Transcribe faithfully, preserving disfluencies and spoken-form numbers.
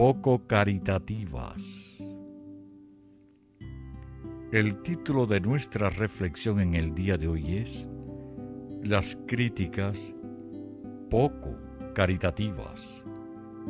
poco caritativas. El título de nuestra reflexión en el día de hoy es Las críticas poco caritativas.